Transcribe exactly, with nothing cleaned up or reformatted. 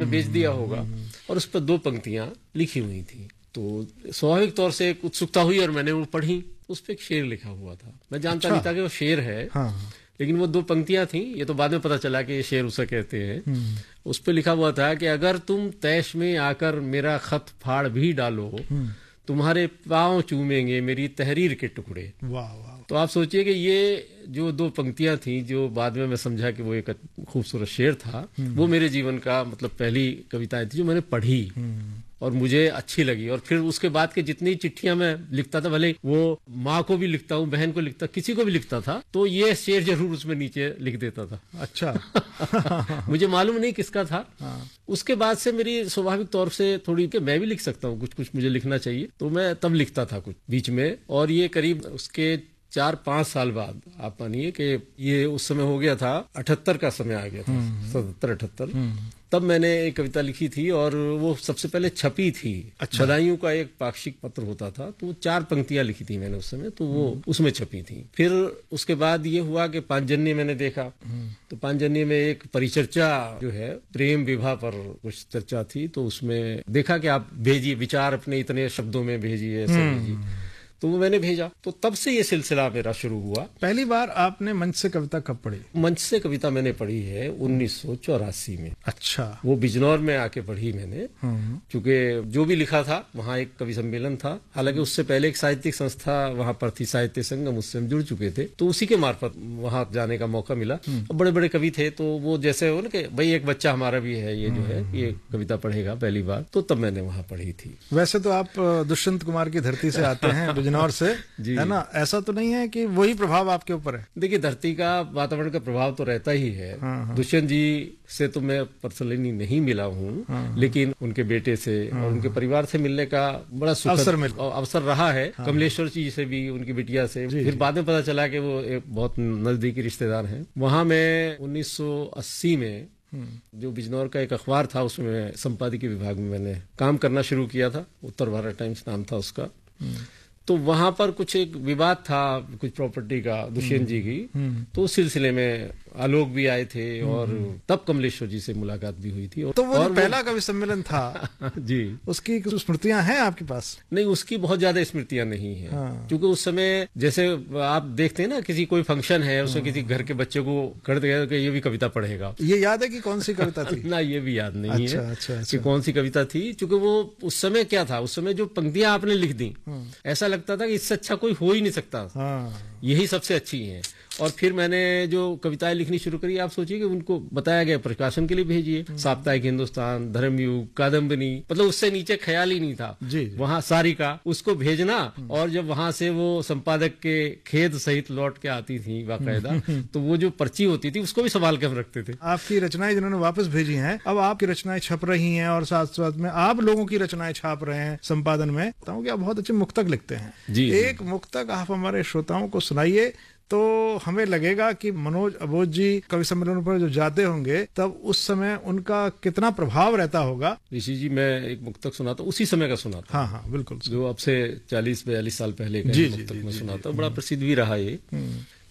बेच दिया होगा। और उस पर दो पंक्तियां लिखी हुई थी, तो स्वाभाविक तौर से एक उत्सुकता हुई और मैंने वो पढ़ी। उस पर एक शेर लिखा हुआ था, मैं जानता अच्छा। नहीं था कि वो शेर है। हाँ। लेकिन वो दो पंक्तियां थी, ये तो बाद में पता चला कि ये शेर उसे कहते हैं। उस पर लिखा हुआ था कि अगर तुम तैश में आकर मेरा खत फाड़ भी डालो, तुम्हारे पांव चूमेंगे मेरी तहरीर के टुकड़े। वाह वाह। तो आप सोचिए कि ये जो दो पंक्तियां थी, जो बाद में मैं समझा कि वो एक खूबसूरत शेर था, वो मेरे जीवन का मतलब पहली कविताएं थी जो मैंने पढ़ी और मुझे अच्छी लगी। और फिर उसके बाद के जितनी चिट्ठियां मैं लिखता था, भले वो माँ को भी लिखता हूँ, बहन को लिखता, किसी को भी लिखता था, तो ये शेर जरूर उसमें नीचे लिख देता था। अच्छा। मुझे मालूम नहीं किसका था। हाँ। उसके बाद से मेरी स्वाभाविक तौर से थोड़ी कि मैं भी लिख सकता हूँ, कुछ कुछ मुझे लिखना चाहिए, तो मैं तब लिखता था कुछ बीच में। और ये करीब उसके चार पांच साल बाद आप मानिए कि ये उस समय हो गया था, अठहत्तर का समय आ गया था, सतहत्तर अठहत्तर, तब मैंने एक कविता लिखी थी और वो सबसे पहले छपी थी। अच्छा। बदायूं का एक पाक्षिक पत्र होता था, तो चार पंक्तियां लिखी थी मैंने उस समय, तो वो उसमें छपी थी। फिर उसके बाद ये हुआ कि पांचजन्य मैंने देखा, तो पांचजन्य में एक परिचर्चा जो है प्रेम विवाह पर कुछ चर्चा थी, तो उसमें देखा कि आप भेजिए विचार अपने इतने शब्दों में भेजिए, ऐसे भेजिए, तो वो मैंने भेजा। तो तब से ये सिलसिला मेरा शुरू हुआ। पहली बार आपने मंच से कविता कब पढ़ी? मंच से कविता मैंने पढ़ी है उन्नीस सौ चौरासी में। अच्छा। वो बिजनौर में आके पढ़ी मैंने, क्योंकि जो भी लिखा था वहाँ एक कवि सम्मेलन था। हालांकि उससे पहले एक साहित्यिक संस्था वहाँ पर थी, साहित्य संगम, उससे हम जुड़ चुके थे, तो उसी के मार्फत वहाँ जाने का मौका मिला। और बड़े बड़े कवि थे, तो वो जैसे हो ना कि भाई एक बच्चा हमारा भी है, ये जो है ये कविता पढ़ेगा पहली बार, तो तब मैंने वहाँ पढ़ी थी। वैसे तो आप दुष्यंत कुमार की धरती से आते हैं, बिजनौर से, है ना? ऐसा तो नहीं है कि वही प्रभाव आपके ऊपर है? देखिए, धरती का वातावरण का प्रभाव तो रहता ही है। हाँ, हाँ। दुष्यंत जी से तो मैं पर्सनली नहीं मिला हूँ, हाँ, लेकिन उनके बेटे से हाँ, और उनके परिवार से मिलने का बड़ा सुखद अवसर रहा है। हाँ, कमलेश्वर जी से भी, उनकी बिटिया से, फिर बाद में पता चला कि वो एक बहुत नजदीकी रिश्तेदार हैं। वहाँ मैं उन्नीस सौ अस्सी में जो बिजनौर का एक अखबार था, उसमें संपादकीय विभाग में मैंने काम करना शुरू किया था, उत्तर भारत टाइम्स नाम था उसका। तो वहां पर कुछ एक विवाद था कुछ प्रॉपर्टी का दुष्यंत जी की, तो उस सिलसिले में आलोक भी आए थे और तब कमलेश्वर जी से मुलाकात भी हुई थी। और, तो वो और पहला कवि सम्मेलन था जी, उसकी कुछ स्मृतियां हैं आपके पास? नहीं, उसकी बहुत ज्यादा स्मृतियां नहीं है। हाँ। क्योंकि उस समय जैसे आप देखते हैं ना, किसी कोई फंक्शन है, उसमें किसी घर के बच्चे को कर दिया कि ये भी कविता पढ़ेगा। ये याद है कि कौन सी कविता थी? ना, ये भी याद नहीं अच्छा, है अच्छा, अच्छा। कि कौन सी कविता थी, क्योंकि वो उस समय क्या था, उस समय जो पंक्तियां आपने लिख दी, ऐसा लगता था कि इससे अच्छा कोई हो ही नहीं सकता। हाँ। यही सबसे अच्छी है। और फिर मैंने जो कविताएं लिखनी शुरू करी, आप सोचिए कि उनको बताया गया प्रकाशन के लिए भेजिए, साप्ताहिक हिंदुस्तान, धर्मयुग, कादम्बनी, मतलब उससे नीचे ख्याल ही नहीं था। जी, जी। वहां सारिका, उसको भेजना, और जब वहां से वो संपादक के खेद सहित लौट के आती थी बाकायदा, तो वो जो पर्ची होती थी उसको भी संभाल के हम रखते थे। आपकी रचनाएं जिन्होंने वापस भेजी हैं, अब आपकी रचनाएं छप रही हैं और साथ साथ में आप लोगों की रचनाएं छाप रहे हैं संपादन में। बताऊं कि आप बहुत अच्छे मुक्तक लिखते हैं। जी, एक मुक्तक आप हमारे श्रोताओं को सुनाइए, तो हमें लगेगा कि मनोज अबोध जी कवि सम्मेलन पर जो जाते होंगे, तब उस समय उनका कितना प्रभाव रहता होगा। ऋषि जी, मैं एक मुक्तक सुनाता हूँ, उसी समय का सुनाता। हाँ हाँ बिल्कुल, जो अब से चालीस बयालीस साल पहले का मुक्तक मैं सुनाता हूँ, बड़ा प्रसिद्ध भी रहा ये।